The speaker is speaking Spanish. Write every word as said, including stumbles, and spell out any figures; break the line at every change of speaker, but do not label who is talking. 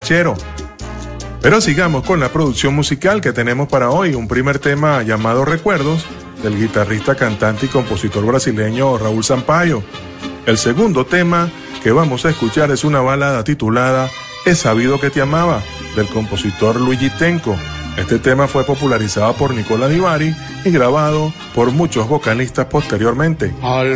ranchero. Pero sigamos con la producción musical que tenemos para hoy. Un primer tema llamado Recuerdos, del guitarrista, cantante y compositor brasileño Raúl Sampaio. El segundo tema que vamos a escuchar es una balada titulada He sabido que te amaba, del compositor Luigi Tenco. Este tema fue popularizado por Nicola Di Bari y grabado por muchos vocalistas posteriormente.
Al